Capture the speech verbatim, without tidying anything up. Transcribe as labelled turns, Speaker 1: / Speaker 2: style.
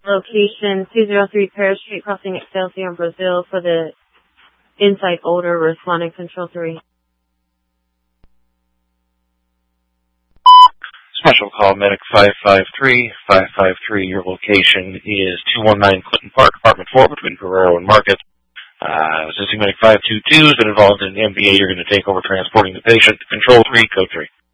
Speaker 1: Location two oh three Paris Street, crossing Excelsior in Brazil for the inside odor, responding Control three.
Speaker 2: Special call, Medic five five three, five five three. Your location is two one nine Clinton Park, Apartment four, between Guerrero and Market. Uh, assisting Medic five two two has been involved in an M B A. You're going to take over transporting the patient. Control three, Code three.